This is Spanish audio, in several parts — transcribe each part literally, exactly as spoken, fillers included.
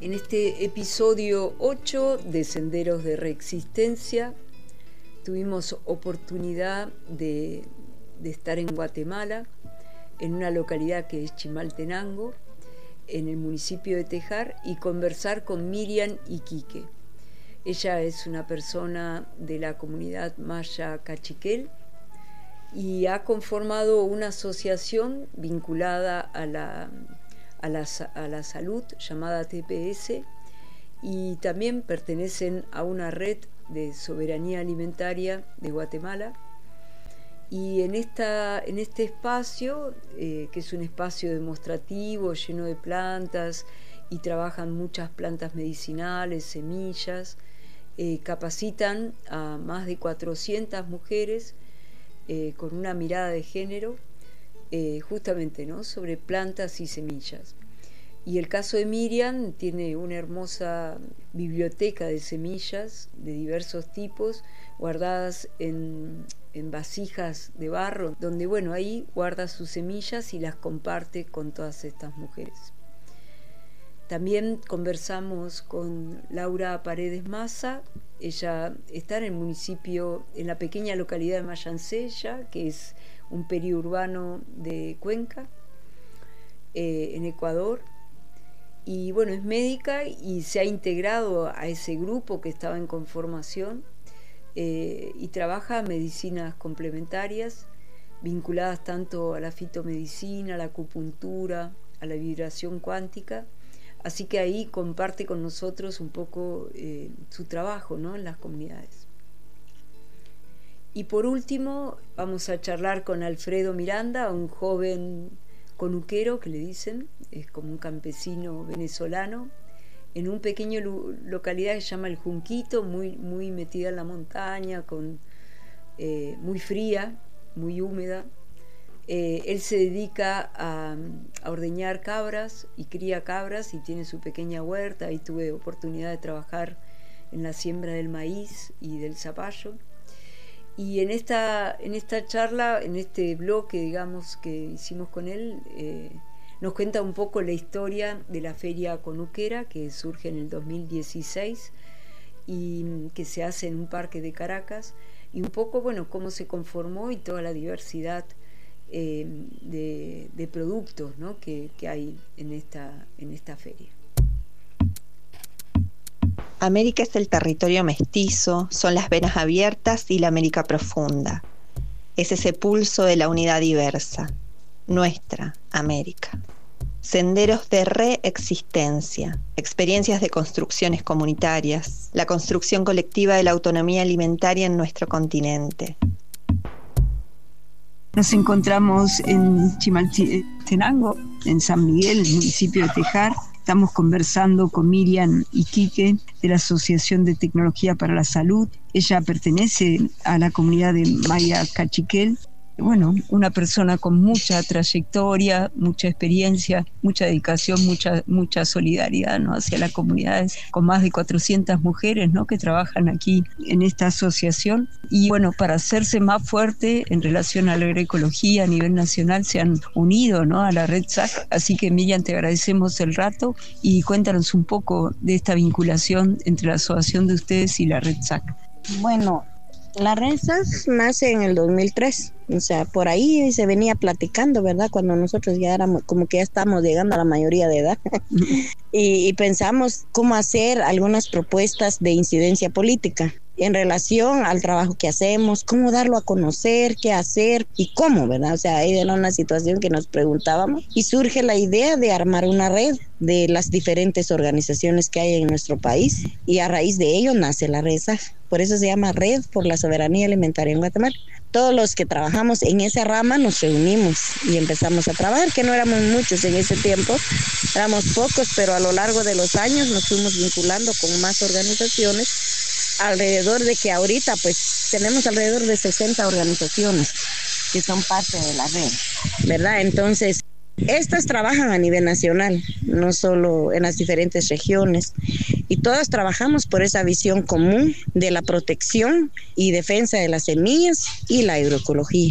En este episodio ocho de Senderos de Reexistencia tuvimos oportunidad de, de estar en Guatemala, en una localidad que es Chimaltenango, en el municipio de Tejar, y conversar con Miriam Iquique. Ella es una persona de la comunidad maya cachiquel y ha conformado una asociación vinculada a la, a la, a la salud llamada T P S, y también pertenecen a una red de soberanía alimentaria de Guatemala. Y en, esta, en este espacio, eh, que es un espacio demostrativo lleno de plantas, y trabajan muchas plantas medicinales, semillas, eh, capacitan a más de cuatrocientas mujeres eh, con una mirada de género, eh, justamente, ¿no?, sobre plantas y semillas. Y el caso de Miriam tiene una hermosa biblioteca de semillas de diversos tipos, guardadas en, en vasijas de barro, donde, bueno, ahí guarda sus semillas y las comparte con todas estas mujeres. También conversamos con Laura Paredes Maza. Ella está en el municipio, en la pequeña localidad de Mayancella, que es un periurbano de Cuenca, eh, en Ecuador. Y bueno, es médica y se ha integrado a ese grupo que estaba en conformación, eh, y trabaja medicinas complementarias vinculadas tanto a la fitomedicina, a la acupuntura, a la vibración cuántica. Así que ahí comparte con nosotros un poco eh, su trabajo, ¿no?, en las comunidades. Y por último vamos a charlar con Alfredo Miranda, un joven conuquero, que le dicen, es como un campesino venezolano, en un pequeño lu- localidad que se llama El Junquito, muy, muy metida en la montaña, con, eh, muy fría, muy húmeda. Eh, él se dedica a, a ordeñar cabras y cría cabras y tiene su pequeña huerta. Ahí tuve oportunidad de trabajar en la siembra del maíz y del zapallo. Y en esta, en esta charla, en este bloque, digamos, que hicimos con él, eh, nos cuenta un poco la historia de la Feria Conuquera, que surge en el dos mil dieciséis y que se hace en un parque de Caracas, y un poco, bueno, cómo se conformó y toda la diversidad eh, de, de productos, ¿no?, que, que hay en esta, en esta feria. América es el territorio mestizo, son las venas abiertas y la América profunda. Es ese pulso de la unidad diversa, nuestra América. Senderos de reexistencia, experiencias de construcciones comunitarias, la construcción colectiva de la autonomía alimentaria en nuestro continente. Nos encontramos en Chimaltenango, en San Miguel, el municipio de Tejar. Estamos conversando con Miriam Iquique, de la Asociación de Tecnología para la Salud. Ella pertenece a la comunidad de Maya Cachiquel. Bueno, una persona con mucha trayectoria, mucha experiencia, mucha dedicación, mucha, mucha solidaridad, ¿no?, hacia las comunidades, con más de cuatrocientas mujeres, ¿no?, que trabajan aquí en esta asociación. Y bueno, para hacerse más fuerte en relación a la agroecología a nivel nacional, se han unido, ¿no?, a la Red S A C. Así que, Miriam, te agradecemos el rato y cuéntanos un poco de esta vinculación entre la asociación de ustedes y la Red S A C. Bueno, la Red S A C nace en el dos mil tres, o sea, por ahí se venía platicando, ¿verdad?, cuando nosotros ya éramos, como que ya estábamos llegando a la mayoría de edad, y, y pensamos cómo hacer algunas propuestas de incidencia política en relación al trabajo que hacemos, cómo darlo a conocer, qué hacer y cómo, ¿verdad? O sea, ahí era una situación que nos preguntábamos y surge la idea de armar una red de las diferentes organizaciones que hay en nuestro país, y a raíz de ello nace la Red S A C. Por eso se llama Red por la Soberanía Alimentaria en Guatemala. Todos los que trabajamos en esa rama nos reunimos y empezamos a trabajar, que no éramos muchos en ese tiempo, éramos pocos, pero a lo largo de los años nos fuimos vinculando con más organizaciones, alrededor de que ahorita pues tenemos alrededor de sesenta organizaciones que son parte de la red, ¿verdad? Entonces, estas trabajan a nivel nacional, no solo en las diferentes regiones, y todas trabajamos por esa visión común de la protección y defensa de las semillas y la agroecología.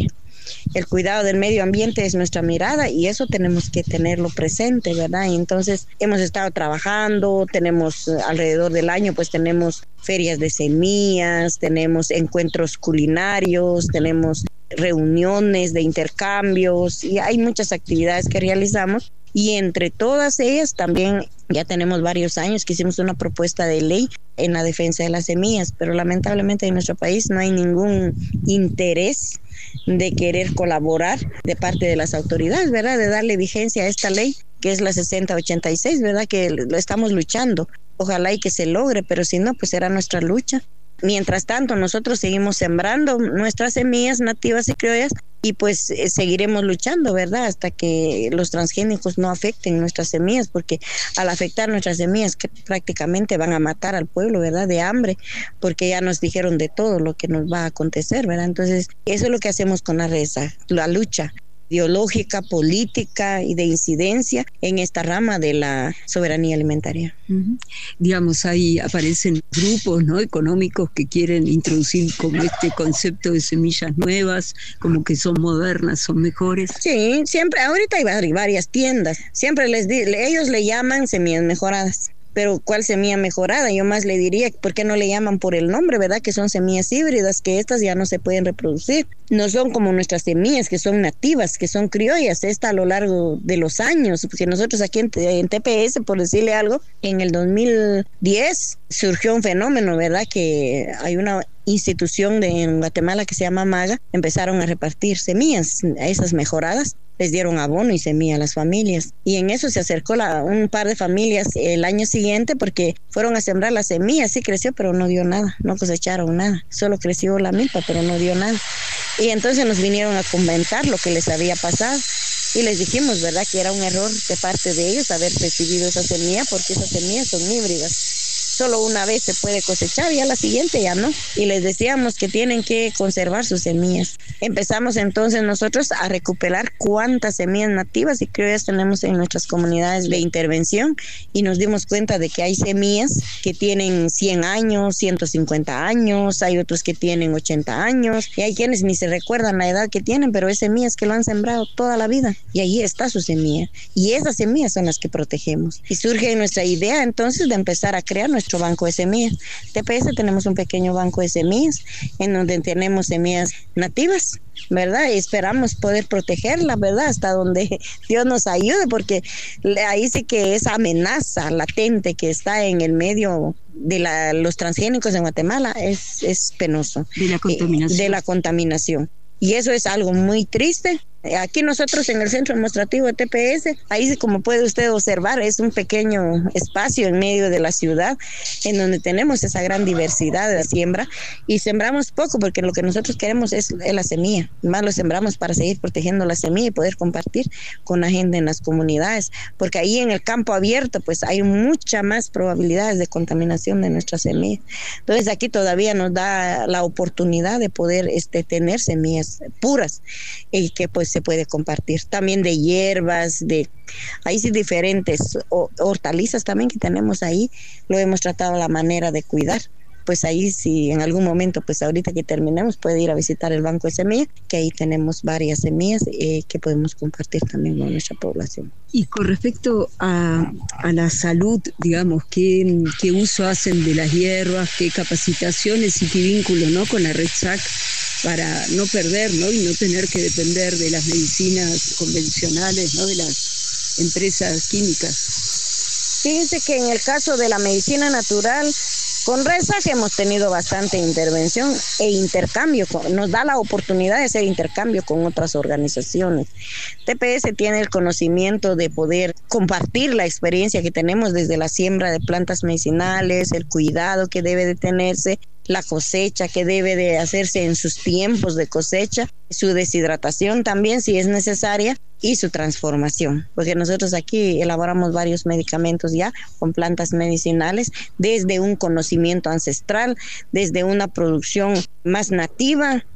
el cuidado del medio ambiente es nuestra mirada y eso tenemos que tenerlo presente, ¿verdad? Y entonces hemos estado trabajando, tenemos alrededor del año, pues tenemos ferias de semillas, tenemos encuentros culinarios, tenemos reuniones de intercambios y hay muchas actividades que realizamos. Y entre todas ellas también ya tenemos varios años que hicimos una propuesta de ley en la defensa de las semillas, pero lamentablemente en nuestro país no hay ningún interés de querer colaborar de parte de las autoridades, ¿verdad? De darle vigencia a esta ley que es la sesenta ochenta y seis, ¿verdad? Que lo estamos luchando. Ojalá y que se logre, pero si no, pues será nuestra lucha. Mientras tanto, nosotros seguimos sembrando nuestras semillas nativas y criollas y pues eh, seguiremos luchando, ¿verdad? Hasta que los transgénicos no afecten nuestras semillas, porque al afectar nuestras semillas que prácticamente van a matar al pueblo, ¿verdad? De hambre, porque ya nos dijeron de todo lo que nos va a acontecer, ¿verdad? Entonces, eso es lo que hacemos con la RESA, la lucha ideológica, política y de incidencia en esta rama de la soberanía alimentaria. Uh-huh. Digamos, ahí aparecen grupos, ¿no?, económicos que quieren introducir como este concepto de semillas nuevas, como que son modernas, son mejores. Sí, siempre, ahorita hay varias tiendas, siempre les di, ellos le llaman semillas mejoradas. Pero ¿cuál semilla mejorada? Yo más le diría, ¿por qué no le llaman por el nombre, verdad? Que son semillas híbridas, que estas ya no se pueden reproducir. No son como nuestras semillas, que son nativas, que son criollas. Esta a lo largo de los años, porque nosotros aquí en, en T P S, por decirle algo, en el dos mil diez surgió un fenómeno, ¿verdad? Que hay una institución de, en Guatemala que se llama MAGA, empezaron a repartir semillas, a esas mejoradas. Les dieron abono y semilla a las familias. Y en eso se acercó la, un par de familias el año siguiente porque fueron a sembrar la semilla. Sí creció, pero no dio nada. No cosecharon nada. Solo creció la milpa, pero no dio nada. Y entonces nos vinieron a comentar lo que les había pasado. Y les dijimos, ¿verdad?, que era un error de parte de ellos haber recibido esa semilla porque esas semillas son híbridas. Solo una vez se puede cosechar y a la siguiente ya no. Y les decíamos que tienen que conservar sus semillas. Empezamos entonces nosotros a recuperar cuántas semillas nativas y criollas tenemos en nuestras comunidades de intervención y nos dimos cuenta de que hay semillas que tienen cien años, ciento cincuenta años, hay otros que tienen ochenta años y hay quienes ni se recuerdan la edad que tienen, pero hay semillas que lo han sembrado toda la vida y ahí está su semilla. Y esas semillas son las que protegemos. Y surge nuestra idea entonces de empezar a crear nuestro banco de semillas. T P S tenemos un pequeño banco de semillas en donde tenemos semillas nativas, ¿verdad? Y esperamos poder protegerlas, ¿verdad? Hasta donde Dios nos ayude, porque ahí sí que esa amenaza latente que está en el medio de la, los transgénicos en Guatemala es, es penoso. De la contaminación. De la contaminación. Y eso es algo muy triste. Aquí nosotros en el centro demostrativo de T P S, ahí como puede usted observar, es un pequeño espacio en medio de la ciudad en donde tenemos esa gran diversidad de siembra y sembramos poco porque lo que nosotros queremos es, es la semilla, más lo sembramos para seguir protegiendo la semilla y poder compartir con la gente en las comunidades, porque ahí en el campo abierto pues hay mucha más probabilidades de contaminación de nuestra semilla. Entonces aquí todavía nos da la oportunidad de poder este, tener semillas puras y que pues se puede compartir. También de hierbas, de ahí sí diferentes hortalizas también que tenemos ahí, lo hemos tratado la manera de cuidar. Pues ahí si en algún momento, pues ahorita que terminemos, puede ir a visitar el banco de semillas, que ahí tenemos varias semillas eh, que podemos compartir también con nuestra población. Y con respecto a, a la salud, digamos, ¿qué, qué uso hacen de las hierbas, qué capacitaciones y qué vínculo, ¿no?, con la RESAC para no perder, ¿no?, y no tener que depender de las medicinas convencionales, ¿no?, de las empresas químicas? Fíjense que en el caso de la medicina natural, con RESAC hemos tenido bastante intervención e intercambio, nos da la oportunidad de hacer intercambio con otras organizaciones. T P S tiene el conocimiento de poder compartir la experiencia que tenemos desde la siembra de plantas medicinales, el cuidado que debe de tenerse, la cosecha que debe de hacerse en sus tiempos de cosecha, su deshidratación también si es necesaria y su transformación, porque nosotros aquí elaboramos varios medicamentos ya con plantas medicinales desde un conocimiento ancestral, desde una producción más nativa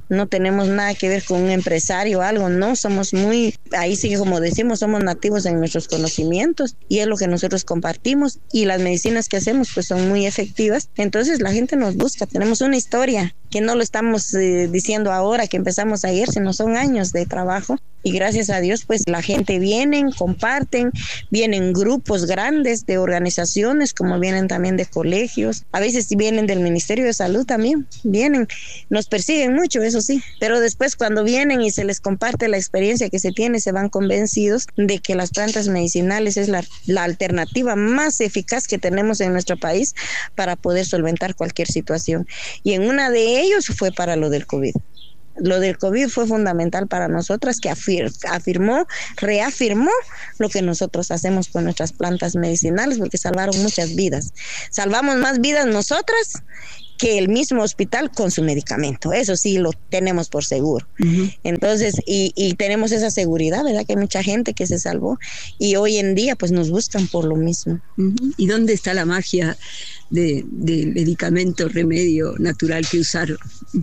no tenemos nada que ver con un empresario o algo, no, somos muy, ahí sí que como decimos, somos nativos en nuestros conocimientos y es lo que nosotros compartimos y las medicinas que hacemos pues son muy efectivas, entonces la gente nos busca, tenemos una historia que no lo estamos eh, diciendo ahora, que empezamos ayer, sino son años de trabajo y gracias a Dios pues la gente vienen, comparten, vienen grupos grandes de organizaciones como vienen también de colegios, a veces vienen del Ministerio de Salud también, vienen, nos persiguen mucho, eso sí, pero después cuando vienen y se les comparte la experiencia que se tiene, se van convencidos de que las plantas medicinales es la, la alternativa más eficaz que tenemos en nuestro país para poder solventar cualquier situación y en una de ellos fue para lo del COVID. Lo del COVID fue fundamental para nosotras, que afir, afirmó, reafirmó lo que nosotros hacemos con nuestras plantas medicinales, porque salvaron muchas vidas. Salvamos más vidas nosotras que el mismo hospital con su medicamento. Eso sí lo tenemos por seguro. Uh-huh. Entonces, y, y tenemos esa seguridad, ¿verdad? Que hay mucha gente que se salvó y hoy en día pues nos buscan por lo mismo. Uh-huh. ¿Y dónde está la magia de, de medicamento, remedio natural que usaron?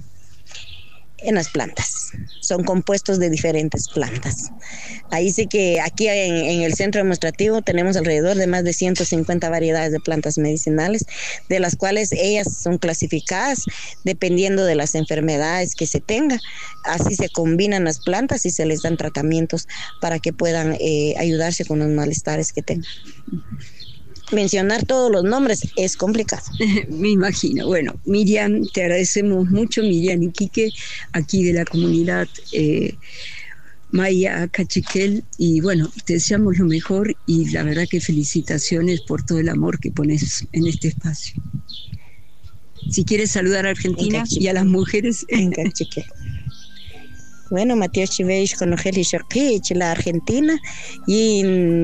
En las plantas, son compuestos de diferentes plantas. Ahí sí que aquí en, en el centro demostrativo tenemos alrededor de más de ciento cincuenta variedades de plantas medicinales, de las cuales ellas son clasificadas dependiendo de las enfermedades que se tenga. Así se combinan las plantas y se les dan tratamientos para que puedan eh, ayudarse con los malestares que tengan. Mencionar todos los nombres es complicado. Me imagino. Bueno, Miriam, te agradecemos mucho, Miriam Iquique, aquí de la comunidad eh, Maya Cachiquel, y bueno, te deseamos lo mejor y la verdad que felicitaciones por todo el amor que pones en este espacio. Si quieres saludar a Argentina y a las mujeres. En Cachiquel. Bueno, Matías Chiveish con Ogel y Shorquich, la Argentina, y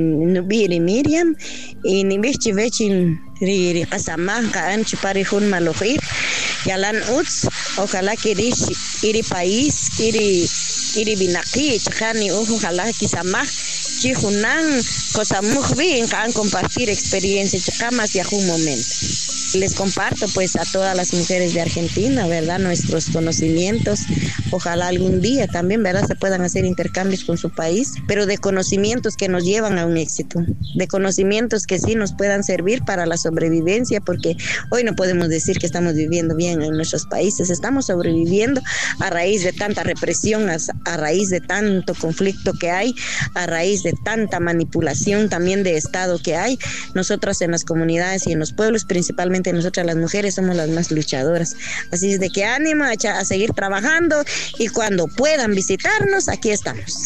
Nubiri Miriam, y Nibish Chivechin, Riri Casamán, Kaan Chiparihun Malojir, Yalan Utz, ojalá que iri país, iri iri binaki, Chajani, ojalá Kisamaj, Chijunan, Cosamujbi, Kaan compartir experiencias, Chacamas y a un momento. Les comparto pues a todas las mujeres de Argentina, ¿verdad? Nuestros conocimientos, ojalá algún día también, ¿verdad? Se puedan hacer intercambios con su país, pero de conocimientos que nos llevan a un éxito, de conocimientos que sí nos puedan servir para la sobrevivencia, porque hoy no podemos decir que estamos viviendo bien en nuestros países, estamos sobreviviendo a raíz de tanta represión, a, a raíz de tanto conflicto que hay, a raíz de tanta manipulación también de Estado que hay. Nosotras en las comunidades y en los pueblos, principalmente nosotras las mujeres, somos las más luchadoras. Así es de que ánimo a, a seguir trabajando y cuando puedan visitarnos, aquí estamos.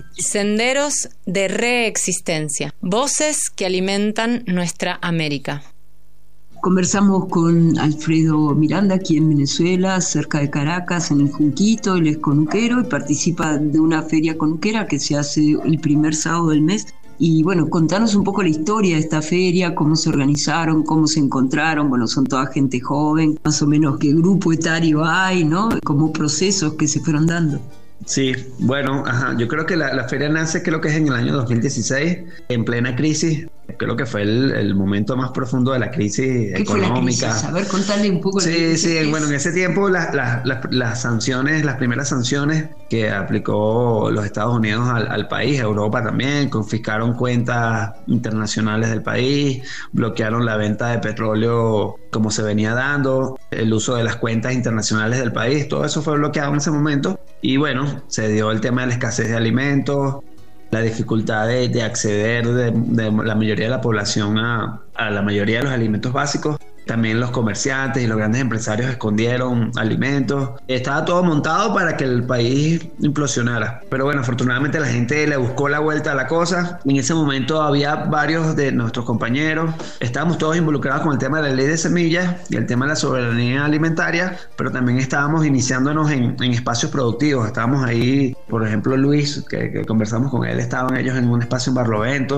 Senderos de Reexistencia, voces que alimentan nuestra América. Conversamos con Alfredo Miranda, aquí en Venezuela, cerca de Caracas, en el Junquito. Él es conuquero y participa de una feria conuquera que se hace el primer sábado del mes. Y bueno, contanos un poco la historia de esta feria, cómo se organizaron, cómo se encontraron. Bueno, son toda gente joven, más o menos qué grupo etario hay, ¿no? Como procesos que se fueron dando. Sí, bueno, ajá, yo creo que la, la feria nace, creo que es en el año dos mil dieciséis, en plena crisis. Creo que fue el, el momento más profundo de la crisis ¿Qué económica. Fue la crisis? A ver, contarle un poco. Sí, sí, es. Bueno, en ese tiempo las, las, las, las sanciones, las primeras sanciones que aplicó los Estados Unidos al, al país, Europa también, confiscaron cuentas internacionales del país, bloquearon la venta de petróleo como se venía dando, el uso de las cuentas internacionales del país, todo eso fue bloqueado en ese momento. Y bueno, se dio el tema de la escasez de alimentos, la dificultad de, de acceder de, de la mayoría de la población a, a la mayoría de los alimentos básicos. También los comerciantes y los grandes empresarios escondieron alimentos. Estaba todo montado para que el país implosionara. Pero bueno, afortunadamente la gente le buscó la vuelta a la cosa. En ese momento había varios de nuestros compañeros. Estábamos todos involucrados con el tema de la ley de semillas y el tema de la soberanía alimentaria, pero también estábamos iniciándonos en, en espacios productivos. Estábamos ahí, por ejemplo, Luis, que, que conversamos con él, estaban ellos en un espacio en Barlovento.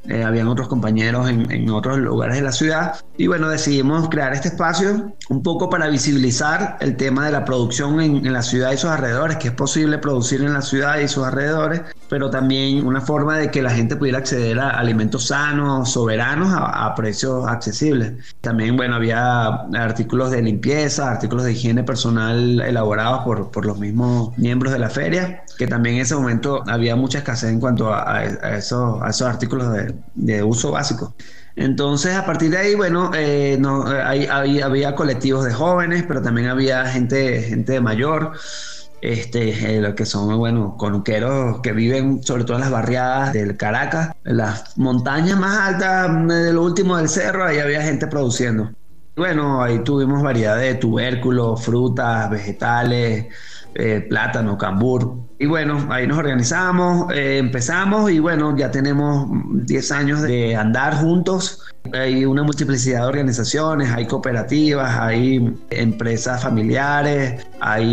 eh, habían otros compañeros en, en otros lugares de la ciudad, y bueno, decidimos crear este espacio un poco para visibilizar el tema de la producción en, en la ciudad y sus alrededores, que es posible producir en la ciudad y sus alrededores, pero también una forma de que la gente pudiera acceder a alimentos sanos, soberanos, a, a precios accesibles. También, bueno, había artículos de limpieza, artículos de higiene personal elaborados por, por los mismos miembros de la feria, que también en ese momento había mucha escasez en cuanto a, a, a, esos, a esos artículos de, de uso básico. Entonces, a partir de ahí, bueno, eh, no, hay, había, había colectivos de jóvenes, pero también había gente, gente mayor, este, eh, lo que son, bueno, conuqueros que viven sobre todo en las barriadas del Caracas, en las montañas más altas, de lo último del cerro, ahí había gente produciendo. Bueno, ahí tuvimos variedad de tubérculos, frutas, vegetales, eh, plátano, cambur. Y bueno, ahí nos organizamos, eh, empezamos y bueno, ya tenemos diez años de andar juntos. Hay una multiplicidad de organizaciones, hay cooperativas, hay empresas familiares,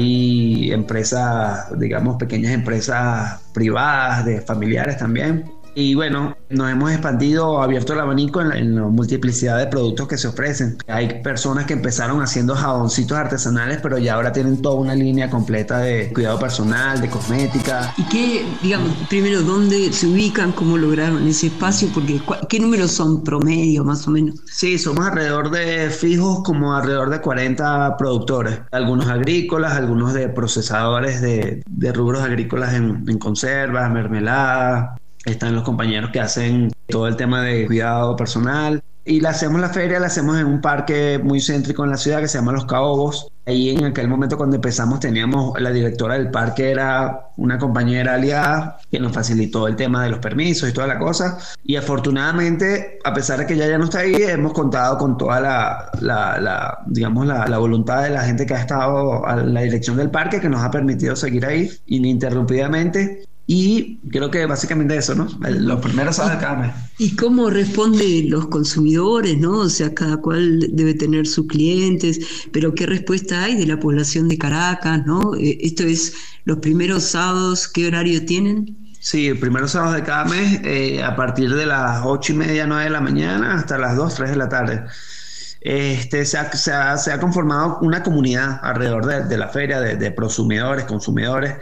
hay empresas, digamos, pequeñas empresas privadas, de familiares también. Y bueno, nos hemos expandido, abierto el abanico en la, en la multiplicidad de productos que se ofrecen. Hay personas que empezaron haciendo jaboncitos artesanales, pero ya ahora tienen toda una línea completa de cuidado personal, de cosmética. ¿Y qué, digamos, primero, dónde se ubican, cómo lograron ese espacio? Porque, ¿qué números son promedio, más o menos? Sí, somos alrededor de fijos, como alrededor de cuarenta productores. Algunos agrícolas, algunos de procesadores de, de rubros agrícolas en, en conservas, mermeladas. Están los compañeros que hacen todo el tema de cuidado personal. Y la hacemos la feria, la hacemos en un parque muy céntrico en la ciudad que se llama Los Caobos. Ahí en aquel momento cuando empezamos teníamos, la directora del parque era una compañera aliada que nos facilitó el tema de los permisos y toda la cosa. Y afortunadamente, a pesar de que ella ya no está ahí, hemos contado con toda la, la, la digamos, la, la voluntad de la gente que ha estado a la dirección del parque, que nos ha permitido seguir ahí ininterrumpidamente. Y creo que básicamente eso, ¿no? Los primeros sábados de cada mes. ¿Y cómo responden los consumidores, no? O sea, cada cual debe tener sus clientes, pero ¿qué respuesta hay de la población de Caracas, no? Esto es los primeros sábados, ¿qué horario tienen? Sí, el primer sábado de cada mes, eh, a partir de las ocho y media, nueve de la mañana hasta las dos, tres de la tarde. Este, se, ha, se, ha, se ha conformado una comunidad alrededor de, de la feria, de, de prosumidores, consumidores.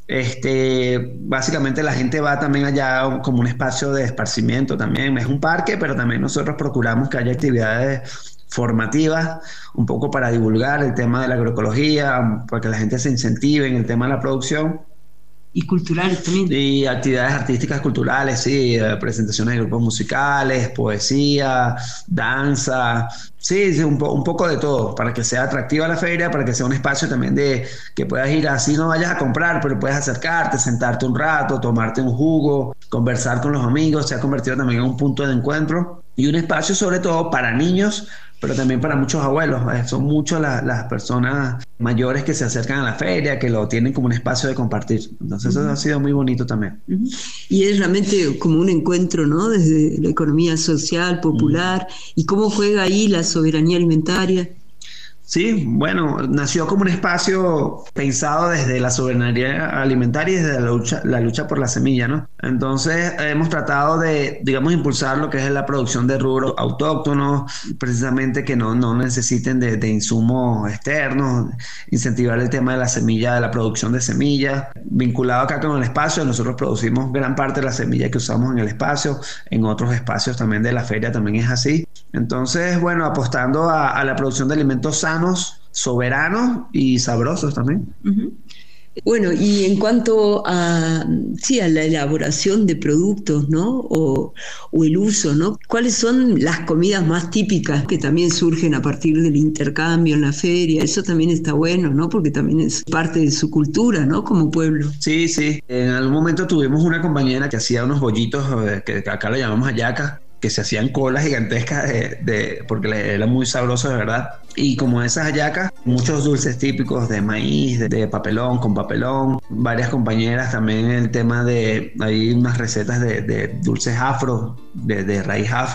Este, básicamente la gente va también allá como un espacio de esparcimiento también. Es un parque, pero también nosotros procuramos que haya actividades formativas, un poco para divulgar el tema de la agroecología, para que la gente se incentive en el tema de la producción. Y culturales también. Y actividades artísticas culturales, sí, presentaciones de grupos musicales, poesía, danza, sí, sí un, po- un poco de todo, para que sea atractiva la feria, para que sea un espacio también de que puedas ir así, no vayas a comprar, pero puedes acercarte, sentarte un rato, tomarte un jugo, conversar con los amigos. Se ha convertido también en un punto de encuentro y un espacio sobre todo para niños, pero también para muchos abuelos. Eh, son muchas la, las personas mayores que se acercan a la feria, que lo tienen como un espacio de compartir. Entonces uh-huh. Eso ha sido muy bonito también. Uh-huh. Y es realmente como un encuentro, ¿no? Desde la economía social, popular, uh-huh. Y cómo juega ahí la soberanía alimentaria. Sí, bueno, nació como un espacio pensado desde la soberanía alimentaria y desde la lucha, la lucha por la semilla, ¿no? Entonces hemos tratado de, digamos, impulsar lo que es la producción de rubros autóctonos, precisamente que no, no necesiten de, de insumos externos, incentivar el tema de la semilla, de la producción de semillas. Vinculado acá con el espacio, nosotros producimos gran parte de la semilla que usamos en el espacio, en otros espacios también de la feria también es así. Entonces, bueno, apostando a, a la producción de alimentos sanos, soberanos y sabrosos también. Uh-huh. Bueno, y en cuanto a, sí, a la elaboración de productos, ¿no? O, o el uso, ¿no? ¿Cuáles son las comidas más típicas que también surgen a partir del intercambio en la feria? Eso también está bueno, ¿no? Porque también es parte de su cultura, ¿no? Como pueblo. Sí, sí. En algún momento tuvimos una compañera que hacía unos bollitos, que acá lo llamamos hallacas, que se hacían colas gigantescas de, de, porque era muy sabroso de verdad. Y como esas hallacas, muchos dulces típicos de maíz, de, de papelón, con papelón. Varias compañeras también el tema de, hay unas recetas de, de dulces afro, de, de raíz afro,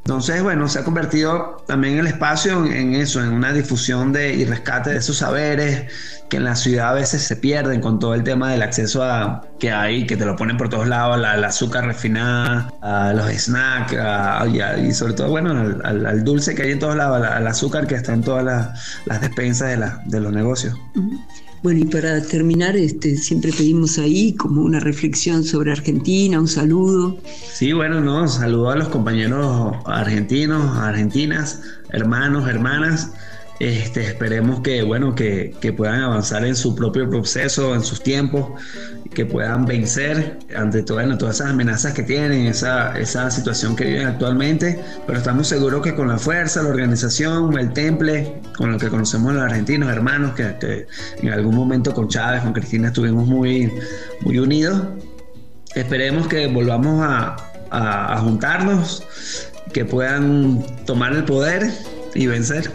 Entonces, bueno, se ha convertido también el espacio en, en eso, en una difusión de, y rescate de esos saberes que en la ciudad a veces se pierden con todo el tema del acceso a, que hay, que te lo ponen por todos lados, la, la azúcar refinada, a los snacks, a, y, a, y sobre todo, bueno, al, al, al dulce que hay en todos lados, al, al azúcar que está en todas las, las despensas de, la, de los negocios. Uh-huh. Bueno, y para terminar, este, siempre pedimos ahí como una reflexión sobre Argentina, un saludo. Sí, bueno, no, saludo a los compañeros argentinos, argentinas, hermanos, hermanas. Este, esperemos que, bueno, que, que puedan avanzar en su propio proceso, en sus tiempos, que puedan vencer ante todo, bueno, todas esas amenazas que tienen, esa, esa situación que viven actualmente, pero estamos seguros que con la fuerza, la organización, el temple, con lo que conocemos los argentinos, hermanos, que, que en algún momento con Chávez, con Cristina estuvimos muy, muy unidos, esperemos que volvamos a, a, a juntarnos, que puedan tomar el poder y vencer.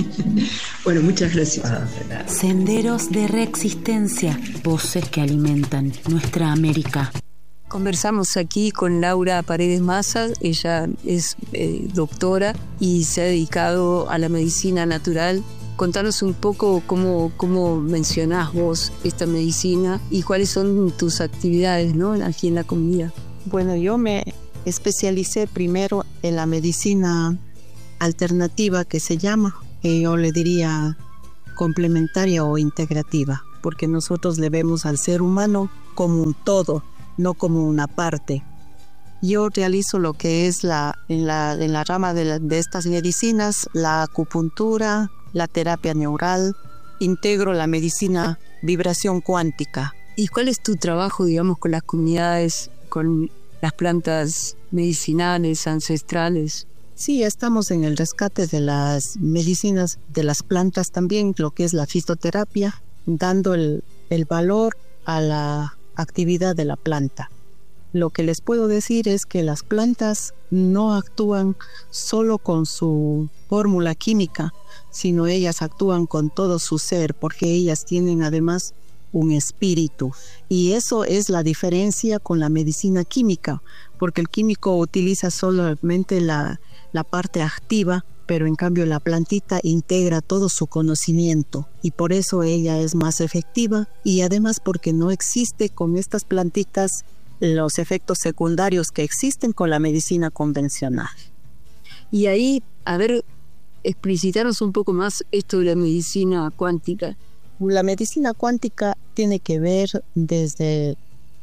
Bueno, muchas gracias. Senderos de Reexistencia, voces que alimentan nuestra América. Conversamos aquí con Laura Paredes Massa. Ella es eh, doctora y se ha dedicado a la medicina natural. Contanos un poco cómo, cómo mencionás vos esta medicina y cuáles son tus actividades, ¿no?, aquí en la comunidad. Bueno, yo me especialicé primero en la medicina alternativa, que se llama, que yo le diría complementaria o integrativa, porque nosotros le vemos al ser humano como un todo, no como una parte. Yo realizo lo que es la en la, en la rama de, la, de estas medicinas, la acupuntura, la terapia neural, integro la medicina vibración cuántica. ¿Y cuál es tu trabajo, digamos, con las comunidades, con las plantas medicinales, ancestrales? Sí, estamos en el rescate de las medicinas, de las plantas también, lo que es la fitoterapia, dando el, el valor a la actividad de la planta. Lo que les puedo decir es que las plantas no actúan solo con su fórmula química, sino ellas actúan con todo su ser, porque ellas tienen además un espíritu. Y eso es la diferencia con la medicina química, porque el químico utiliza solamente la, la parte activa, pero en cambio la plantita integra todo su conocimiento y por eso ella es más efectiva, y además porque no existe con estas plantitas los efectos secundarios que existen con la medicina convencional. Y ahí, a ver, explicitarnos un poco más esto de la medicina cuántica. La medicina cuántica tiene que ver desde...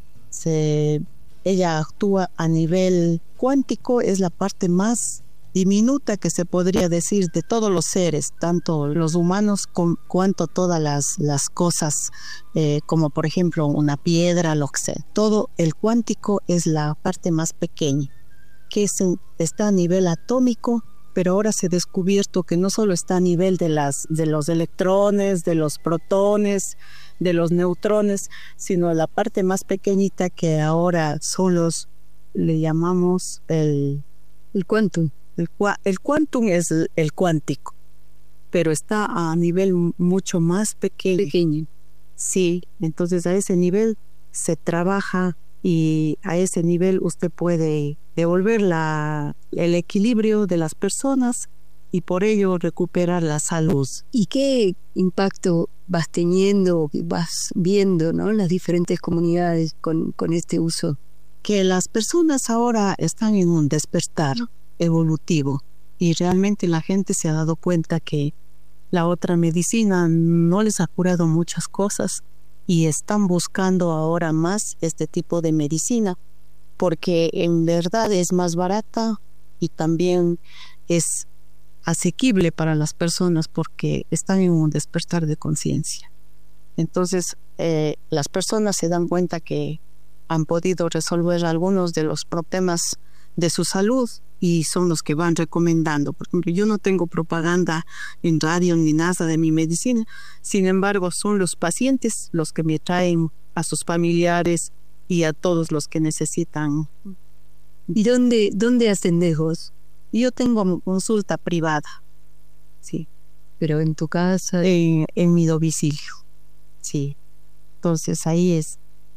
Se, ella actúa a nivel cuántico, es la parte más diminuta que se podría decir de todos los seres, tanto los humanos con, cuanto todas las, las cosas, eh, como por ejemplo una piedra, lo que sea. Todo el cuántico es la parte más pequeña, que es, está a nivel atómico, pero ahora se ha descubierto que no solo está a nivel de, las, de los electrones, de los protones, de los neutrones, sino la parte más pequeñita que ahora son los, le llamamos el... El quantum. El, el quantum es el, el cuántico, pero está a nivel mucho más pequeño. Pequeño. Sí, entonces a ese nivel se trabaja y a ese nivel usted puede devolver la, el equilibrio de las personas y por ello recuperar la salud. ¿Y qué impacto vas teniendo, vas viendo, ¿no?, en las diferentes comunidades con, con este uso? Que las personas ahora están en un despertar evolutivo y realmente la gente se ha dado cuenta que la otra medicina no les ha curado muchas cosas y están buscando ahora más este tipo de medicina porque en verdad es más barata y también es asequible para las personas porque están en un despertar de conciencia. Entonces eh, las personas se dan cuenta que han podido resolver algunos de los problemas de su salud y son los que van recomendando. Por ejemplo, yo no tengo propaganda en radio ni nada de mi medicina, sin embargo son los pacientes los que me traen a sus familiares y a todos los que necesitan. ¿Y dónde, dónde atendés vos? Yo tengo consulta privada, sí. ¿Pero en tu casa? En, en mi domicilio, sí. Entonces ahí es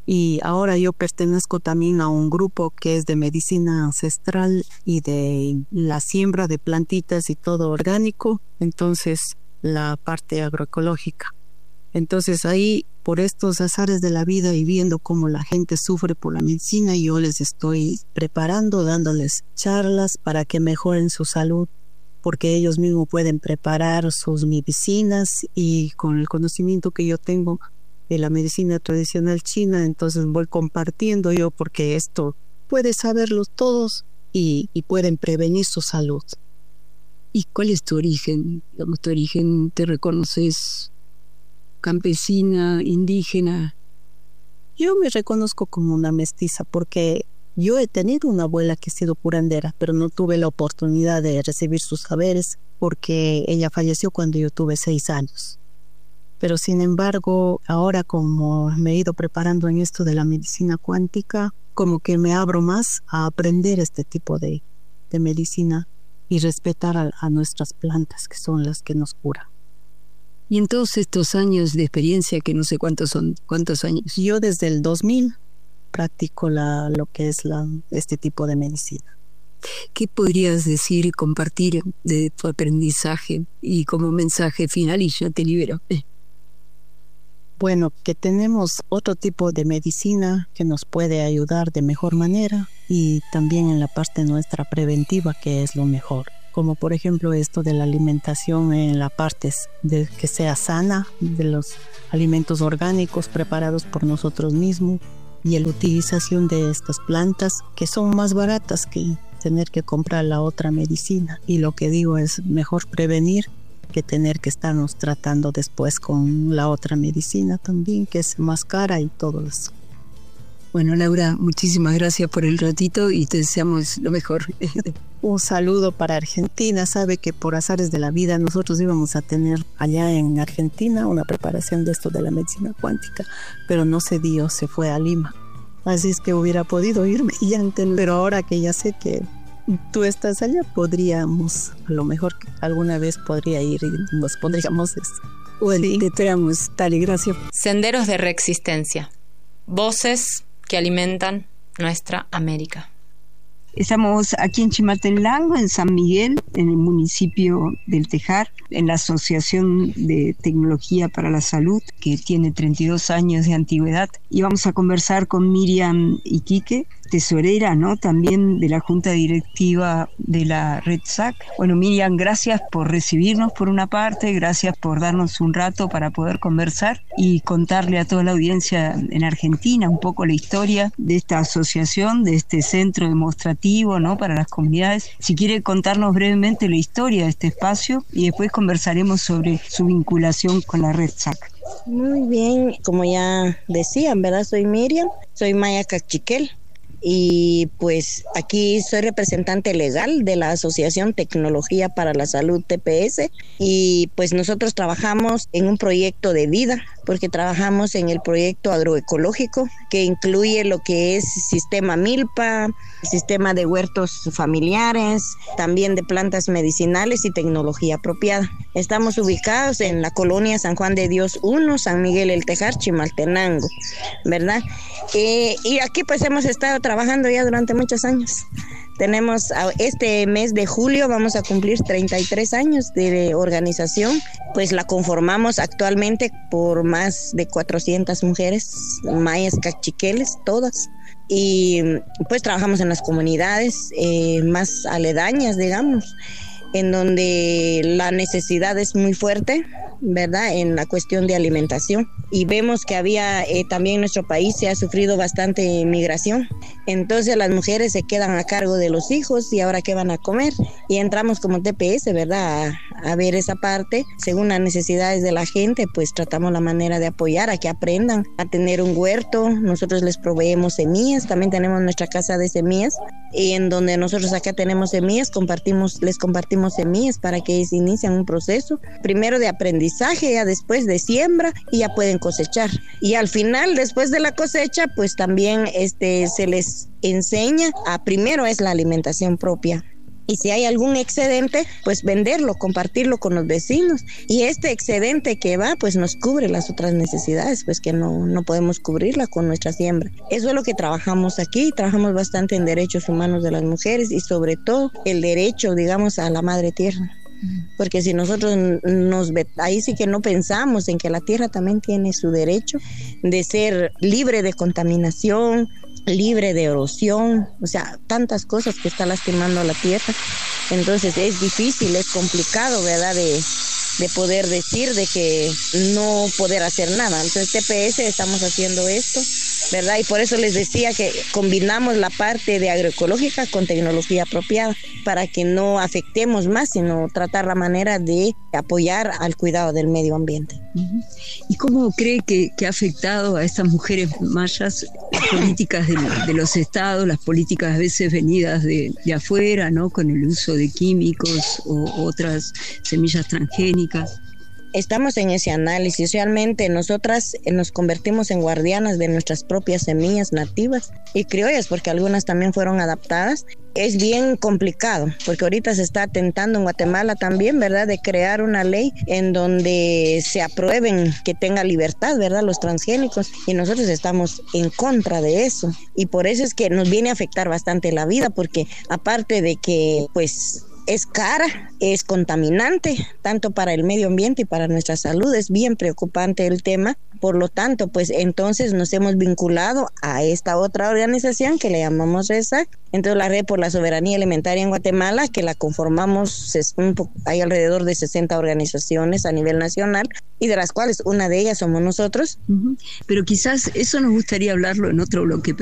Y ahora yo pertenezco también a un grupo que es de medicina ancestral y de la siembra de plantitas y todo orgánico, entonces la parte agroecológica. Entonces ahí, por estos azares de la vida y viendo cómo la gente sufre por la medicina, yo les estoy preparando, dándoles charlas para que mejoren su salud, porque ellos mismos pueden preparar sus medicinas, y con el conocimiento que yo tengo de la medicina tradicional china, entonces voy compartiendo yo, porque esto puede saberlo todos y, y pueden prevenir su salud. ¿Y cuál es tu origen? Digamos, tu origen, ¿te reconoces campesina, indígena? Yo me reconozco como una mestiza, porque yo he tenido una abuela que ha sido curandera, pero no tuve la oportunidad de recibir sus saberes porque ella falleció cuando yo tuve seis años. Pero sin embargo, ahora como me he ido preparando en esto de la medicina cuántica, como que me abro más a aprender este tipo de, de medicina y respetar a, a nuestras plantas, que son las que nos curan. Y en todos estos años de experiencia, que no sé cuántos son, ¿cuántos años? Yo desde el dos mil practico la, lo que es la, este tipo de medicina. ¿Qué podrías decir y compartir de tu aprendizaje y como mensaje final, y ya te libero? Bueno, que tenemos otro tipo de medicina que nos puede ayudar de mejor manera, y también en la parte nuestra preventiva, que es lo mejor. Como por ejemplo esto de la alimentación en la parte de que sea sana, de los alimentos orgánicos preparados por nosotros mismos, y la utilización de estas plantas que son más baratas que tener que comprar la otra medicina. Y lo que digo es mejor prevenir que tener que estarnos tratando después con la otra medicina también, que es más cara y todo eso. Bueno, Laura, muchísimas gracias por el ratito y te deseamos lo mejor. Un saludo para Argentina. Sabe que por azares de la vida nosotros íbamos a tener allá en Argentina una preparación de esto de la medicina cuántica, pero no se dio, se fue a Lima. Así es que hubiera podido irme y ya entender, pero ahora que ya sé que tú estás allá, podríamos, a lo mejor alguna vez podría ir y nos podríamos eso. Bueno, sí. Te esperamos. Dale, gracias. Senderos de Reexistencia. Voces que alimentan nuestra América. Estamos aquí en Chimaltenango, en San Miguel, en el municipio del Tejar, en la Asociación de Tecnología para la Salud, que tiene treinta y dos años de antigüedad. Y vamos a conversar con Miriam Iquique, tesorera, ¿no?, también de la Junta Directiva de la Red S A C. Bueno, Miriam, gracias por recibirnos por una parte, gracias por darnos un rato para poder conversar y contarle a toda la audiencia en Argentina un poco la historia de esta asociación, de este centro demostrativo, ¿no?, para las comunidades. Si quiere contarnos brevemente la historia de este espacio y después conversaremos sobre su vinculación con la Red S A C. Muy bien, como ya decían, ¿verdad? Soy Miriam, soy maya cachiquel. Y pues aquí soy representante legal de la Asociación Tecnología para la Salud, T P S, y pues nosotros trabajamos en un proyecto de vida, porque trabajamos en el proyecto agroecológico, que incluye lo que es sistema milpa, sistema de huertos familiares, también de plantas medicinales y tecnología apropiada. Estamos ubicados en la colonia San Juan de Dios uno, San Miguel el Tejar, Chimaltenango, ¿verdad? Eh, y aquí pues hemos estado trabajando ya durante muchos años. Tenemos este mes de julio, vamos a cumplir treinta y tres años de organización, pues la conformamos actualmente por más de cuatrocientas mujeres mayas cachiqueles, todas. Y pues trabajamos en las comunidades eh, más aledañas, digamos, en donde la necesidad es muy fuerte, ¿verdad?, en la cuestión de alimentación. Y vemos que había eh, también en nuestro país se ha sufrido bastante migración. Entonces las mujeres se quedan a cargo de los hijos y ahora qué van a comer. Y entramos como T P S, ¿verdad?, a, a ver esa parte. Según las necesidades de la gente, pues tratamos la manera de apoyar a que aprendan a tener un huerto. Nosotros les proveemos semillas, también tenemos nuestra casa de semillas, y en donde nosotros acá tenemos semillas, compartimos, les compartimos semillas para que ellos inicien un proceso, primero de aprendizaje, ya después de siembra, y ya pueden cosechar. Y al final, después de la cosecha, pues también este, se les enseña a, primero es la alimentación propia, y si hay algún excedente, pues venderlo, compartirlo con los vecinos, y este excedente que va, pues nos cubre las otras necesidades, pues que no, no podemos cubrirla con nuestra siembra. Eso es lo que trabajamos aquí, trabajamos bastante en derechos humanos de las mujeres y sobre todo el derecho, digamos, a la madre tierra. Porque si nosotros nos ahí sí que no pensamos en que la tierra también tiene su derecho de ser libre de contaminación, libre de erosión, o sea, tantas cosas que está lastimando a la tierra. Entonces es difícil, es complicado, ¿verdad?, de, de poder decir de que no poder hacer nada. Entonces T P S estamos haciendo esto, ¿verdad? Y por eso les decía que combinamos la parte de agroecológica con tecnología apropiada para que no afectemos más, sino tratar la manera de apoyar al cuidado del medio ambiente. Uh-huh. ¿Y cómo cree que, que ha afectado a estas mujeres mayas las políticas de, de los estados, las políticas a veces venidas de, de afuera, ¿no?, con el uso de químicos o otras semillas transgénicas? Estamos en ese análisis. Realmente nosotras nos convertimos en guardianas de nuestras propias semillas nativas y criollas, porque algunas también fueron adaptadas. Es bien complicado, porque ahorita se está atentando en Guatemala también, ¿verdad?, de crear una ley en donde se aprueben que tenga libertad, ¿verdad?, los transgénicos, y nosotros estamos en contra de eso. Y por eso es que nos viene a afectar bastante la vida, porque aparte de que, pues, es cara, es contaminante, tanto para el medio ambiente y para nuestra salud. Es bien preocupante el tema. Por lo tanto, pues entonces nos hemos vinculado a esta otra organización que le llamamos RESAC. Entonces la Red por la Soberanía Alimentaria en Guatemala, que la conformamos, un poco, hay alrededor de sesenta organizaciones a nivel nacional, y de las cuales una de ellas somos nosotros. Uh-huh. Pero quizás eso nos gustaría hablarlo en otro bloque.